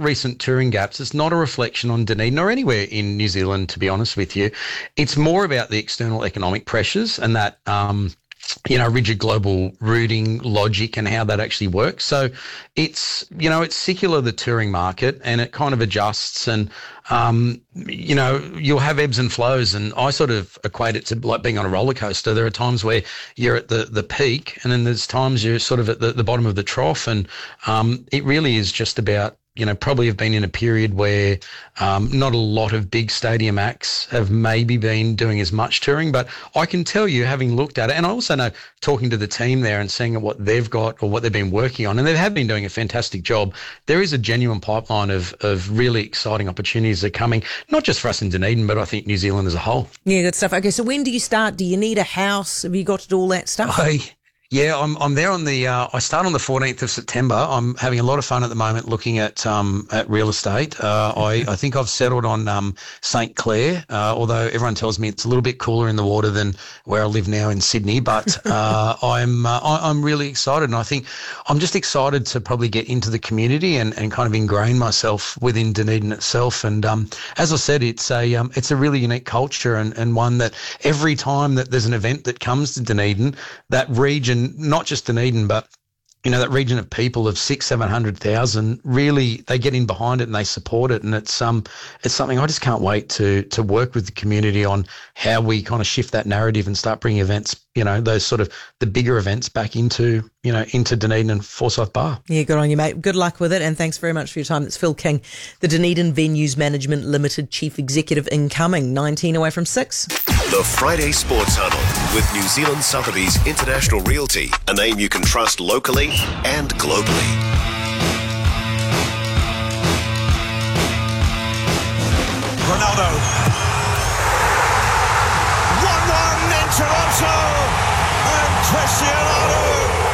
recent touring gaps, it's not a reflection on Dunedin or anywhere in New Zealand, to be honest with you. It's more about the external economic pressures and that, rigid global routing logic and how that actually works. So it's secular, the touring market, and it kind of adjusts and, you'll have ebbs and flows. And I sort of equate it to like being on a roller coaster. There are times where you're at the peak and then there's times you're sort of at the bottom of the trough. And it really is just about, probably have been in a period where not a lot of big stadium acts have maybe been doing as much touring. But I can tell you, having looked at it, and I also know talking to the team there and seeing what they've got or what they've been working on, and they have been doing a fantastic job, there is a genuine pipeline of really exciting opportunities that are coming, not just for us in Dunedin, but I think New Zealand as a whole. Yeah, good stuff. Okay, so when do you start? Do you need a house? Have you got to do all that stuff? Yeah, I'm there on the. I start on the 14th of September. I'm having a lot of fun at the moment looking at real estate. I think I've settled on St Clair, although everyone tells me it's a little bit cooler in the water than where I live now in Sydney. But I'm really excited, and I think I'm just excited to probably get into the community and kind of ingrain myself within Dunedin itself. And as I said, it's a really unique culture and one that every time that there's an event that comes to Dunedin, that region. Not just Dunedin, but that region of people of 700,000, really they get in behind it and they support it, and it's something I just can't wait to work with the community on how we kind of shift that narrative and start bringing events, those sort of the bigger events back into Dunedin and Forsyth Bar. Yeah, good on you, mate. Good luck with it, and thanks very much for your time. It's Phil King, the Dunedin Venues Management Limited Chief Executive, incoming 19 away from 6. The Friday Sports Huddle with New Zealand Sotheby's International Realty, a name you can trust locally and globally. Ronaldo. 1-1 in Toronto, and Cristiano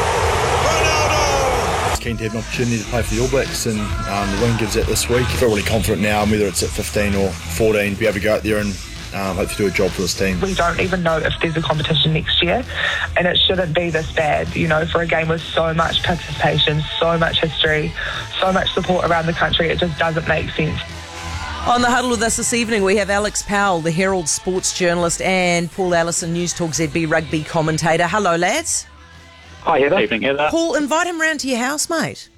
Ronaldo. Keen to have an opportunity to play for the All Blacks, and the win gives that this week. I feel really confident now, whether it's at 15 or 14, to be able to go out there and hopefully do a job for this team. We don't even know if there's a competition next year, and it shouldn't be this bad, for a game with so much participation, so much history, so much support around the country. It just doesn't make sense. On the huddle with us this evening, we have Alex Powell, the Herald sports journalist, and Paul Allison, News Talk ZB rugby commentator. Hello, lads. Hi, Heather. Evening, Heather. Paul, invite him round to your house, mate.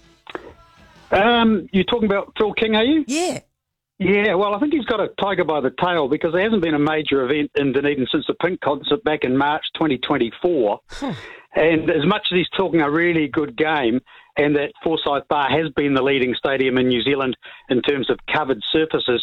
You're talking about Phil King, are you? Yeah. Yeah, well, I think he's got a tiger by the tail, because there hasn't been a major event in Dunedin since the Pink concert back in March 2024. And as much as he's talking a really good game, and that Forsyth Bar has been the leading stadium in New Zealand in terms of covered surfaces,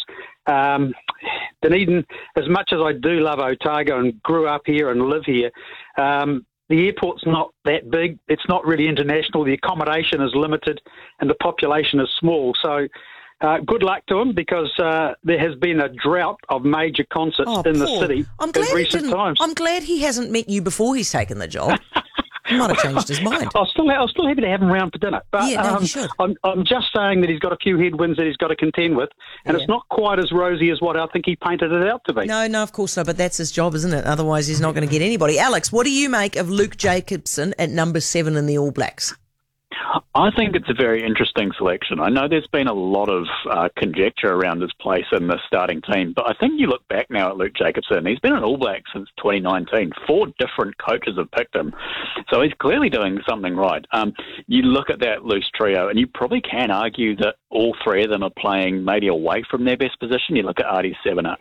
Dunedin, as much as I do love Otago and grew up here and live here, the airport's not that big. It's not really international. The accommodation is limited and the population is small. So good luck to him, because there has been a drought of major concerts in the city in recent times. I'm glad he hasn't met you before he's taken the job. He might have changed his mind. I'll still happy to have him round for dinner. But yeah, no, you should. I'm just saying that he's got a few headwinds that he's got to contend with, and it's not quite as rosy as what I think he painted it out to be. No, of course not, but that's his job, isn't it? Otherwise, he's not going to get anybody. Alex, what do you make of Luke Jacobson at number 7 in the All Blacks? I think it's a very interesting selection. I know there's been a lot of conjecture around his place in the starting team, but I think you look back now at Luke Jacobson, he's been an All Black since 2019. 4 different coaches have picked him, so he's clearly doing something right. You look at that loose trio, and you probably can argue that all 3 of them are playing maybe away from their best position. You look at Ardie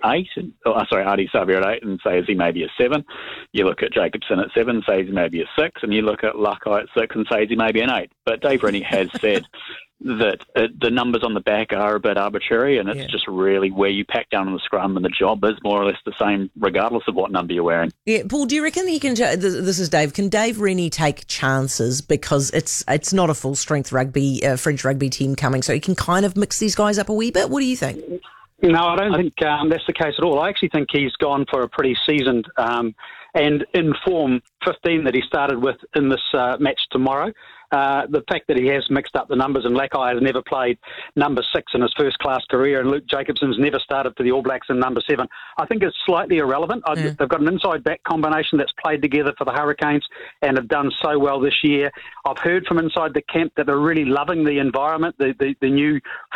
Savea at 8 and say, is he maybe a 7? You look at Jacobson at 7 and say, is he maybe a 6? And you look at Lakai at 6 and say, is he maybe an 8? But Dave Rennie has said that the numbers on the back are a bit arbitrary, and it's just really where you pack down on the scrum, and the job is more or less the same regardless of what number you're wearing. Yeah, Paul, do you reckon he can? This is Dave. Can Dave Rennie take chances, because it's not a full strength rugby French rugby team coming, so he can kind of mix these guys up a wee bit? What do you think? No, I don't think that's the case at all. I actually think he's gone for a pretty seasoned and in form 15 that he started with in this match tomorrow. The fact that he has mixed up the numbers, and Lakai has never played number 6 in his first-class career, and Luke Jacobson's never started for the All Blacks in number 7, I think is slightly irrelevant. They've got an inside-back combination that's played together for the Hurricanes and have done so well this year. I've heard from inside the camp that they're really loving the environment, the new